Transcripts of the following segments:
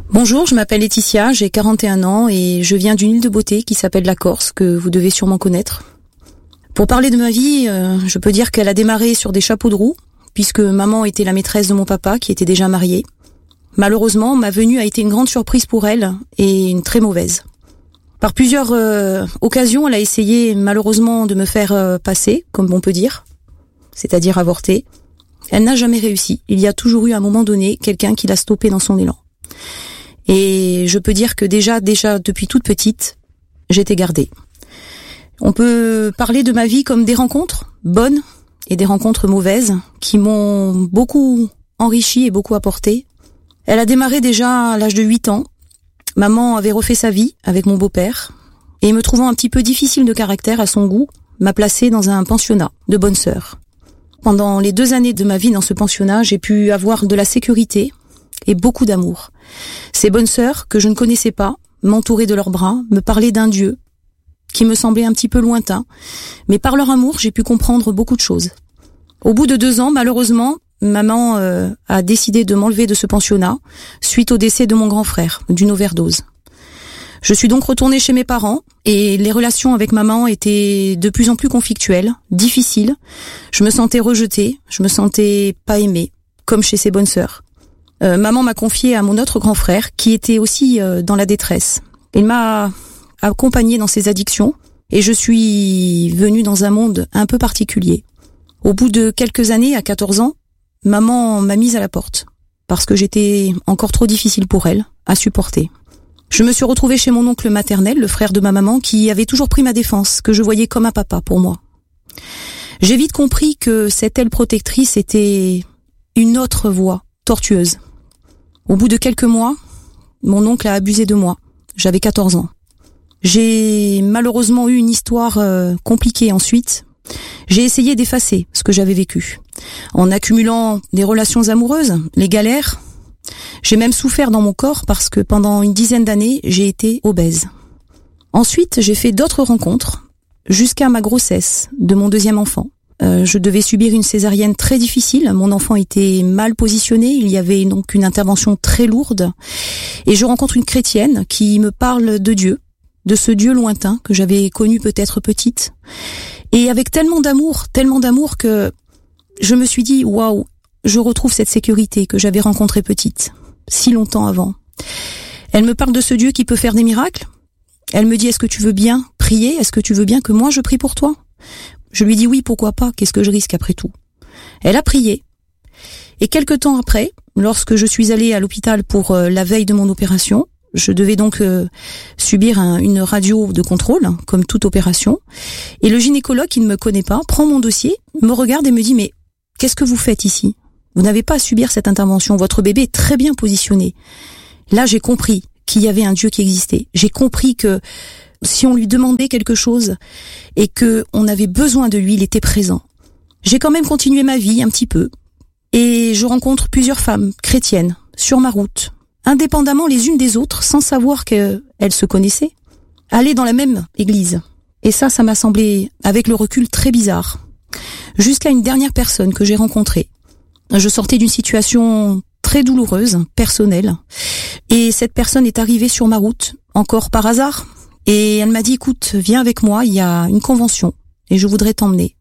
Bonjour, je m'appelle Laetitia, j'ai 41 ans et je viens d'une île de beauté qui s'appelle la Corse, que vous devez sûrement connaître. Pour parler de ma vie, je peux dire qu'elle a démarré sur des chapeaux de roue, puisque maman était la maîtresse de mon papa qui était déjà marié. Malheureusement, ma venue a été une grande surprise pour elle et une très mauvaise. Par plusieurs occasions, elle a essayé malheureusement de me faire passer, comme on peut dire, c'est-à-dire avorter. Elle n'a jamais réussi. Il y a toujours eu à un moment donné quelqu'un qui l'a stoppée dans son élan. Et je peux dire que déjà depuis toute petite, j'étais gardée. On peut parler de ma vie comme des rencontres bonnes et des rencontres mauvaises qui m'ont beaucoup enrichi et beaucoup apporté. Elle a démarré déjà à l'âge de 8 ans. Maman avait refait sa vie avec mon beau-père et me trouvant un petit peu difficile de caractère à son goût, m'a placée dans un pensionnat de bonnes sœurs. Pendant les 2 années de ma vie dans ce pensionnat, j'ai pu avoir de la sécurité et beaucoup d'amour. Ces bonnes sœurs, que je ne connaissais pas, m'entouraient de leurs bras, me parlaient d'un Dieu qui me semblait un petit peu lointain, mais par leur amour, j'ai pu comprendre beaucoup de choses. Au bout de 2 ans, malheureusement, maman a décidé de m'enlever de ce pensionnat suite au décès de mon grand frère, d'une overdose. Je suis donc retournée chez mes parents et les relations avec maman étaient de plus en plus conflictuelles, difficiles. Je me sentais rejetée, je me sentais pas aimée, comme chez ses bonnes sœurs. Maman m'a confiée à mon autre grand frère qui était aussi dans la détresse. Il m'a accompagnée dans ses addictions et je suis venue dans un monde un peu particulier. Au bout de quelques années, à 14 ans, maman m'a mise à la porte parce que j'étais encore trop difficile pour elle à supporter. Je me suis retrouvée chez mon oncle maternel, le frère de ma maman, qui avait toujours pris ma défense, que je voyais comme un papa pour moi. J'ai vite compris que cette aile protectrice était une autre voie tortueuse. Au bout de quelques mois, mon oncle a abusé de moi. J'avais 14 ans. J'ai malheureusement eu une histoire compliquée ensuite. J'ai essayé d'effacer ce que j'avais vécu. En accumulant des relations amoureuses, les galères, j'ai même souffert dans mon corps parce que pendant une 10aine d'années, j'ai été obèse. Ensuite, j'ai fait d'autres rencontres jusqu'à ma grossesse de mon 2e enfant. Je devais subir une césarienne très difficile. Mon enfant était mal positionné. Il y avait donc une intervention très lourde. Et je rencontre une chrétienne qui me parle de Dieu, de ce Dieu lointain que j'avais connu peut-être petite. Et avec tellement d'amour que je me suis dit, waouh, je retrouve cette sécurité que j'avais rencontrée petite, si longtemps avant. Elle me parle de ce Dieu qui peut faire des miracles. Elle me dit, est-ce que tu veux bien prier? Est-ce que tu veux bien que moi je prie pour toi? Je lui dis oui, pourquoi pas, qu'est-ce que je risque après tout? Elle a prié. Et quelque temps après, lorsque je suis allée à l'hôpital pour la veille de mon opération, je devais donc subir une radio de contrôle, comme toute opération. Et le gynécologue, qui ne me connaît pas, prend mon dossier, me regarde et me dit, mais qu'est-ce que vous faites ici? Vous n'avez pas à subir cette intervention, votre bébé est très bien positionné. Là, j'ai compris qu'il y avait un Dieu qui existait. J'ai compris que si on lui demandait quelque chose et que on avait besoin de lui, il était présent. J'ai quand même continué ma vie un petit peu et je rencontre plusieurs femmes chrétiennes sur ma route, indépendamment les unes des autres, sans savoir qu'elles se connaissaient, aller dans la même église. Et ça m'a semblé, avec le recul, très bizarre. Jusqu'à une dernière personne que j'ai rencontrée. Je sortais d'une situation très douloureuse, personnelle, et cette personne est arrivée sur ma route, encore par hasard. Et elle m'a dit, écoute, viens avec moi, il y a une convention et je voudrais t'emmener.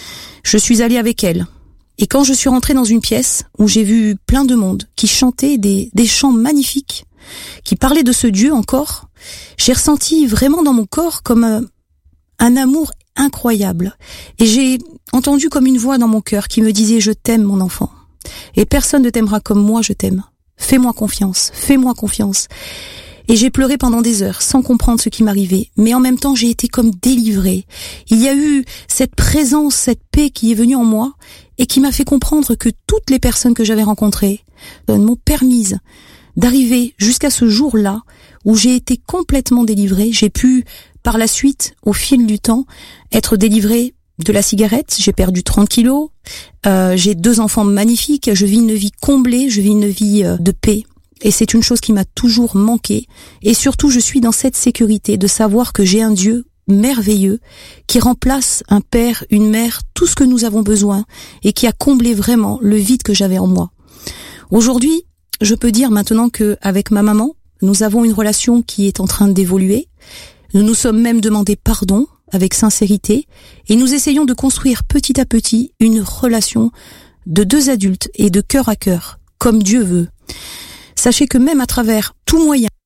Je suis allée avec elle. Et quand je suis rentrée dans une pièce où j'ai vu plein de monde qui chantait des chants magnifiques, qui parlaient de ce Dieu encore, j'ai ressenti vraiment dans mon corps comme un amour incroyable. Et j'ai entendu comme une voix dans mon cœur qui me disait, je t'aime mon enfant. Et personne ne t'aimera comme moi je t'aime. Fais-moi confiance, fais-moi confiance. Et j'ai pleuré pendant des heures, sans comprendre ce qui m'arrivait. Mais en même temps, j'ai été comme délivrée. Il y a eu cette présence, cette paix qui est venue en moi et qui m'a fait comprendre que toutes les personnes que j'avais rencontrées m'ont permise d'arriver jusqu'à ce jour-là où j'ai été complètement délivrée. J'ai pu, par la suite, au fil du temps, être délivrée de la cigarette. J'ai perdu 30 kilos. J'ai 2 enfants magnifiques. Je vis une vie comblée. Je vis une vie de paix. Et c'est une chose qui m'a toujours manqué. Et surtout, je suis dans cette sécurité de savoir que j'ai un Dieu merveilleux qui remplace un père, une mère, tout ce que nous avons besoin et qui a comblé vraiment le vide que j'avais en moi. Aujourd'hui, je peux dire maintenant que avec ma maman, nous avons une relation qui est en train d'évoluer. Nous nous sommes même demandé pardon avec sincérité et nous essayons de construire petit à petit une relation de deux adultes et de cœur à cœur, comme Dieu veut. Sachez que même à travers tout moyen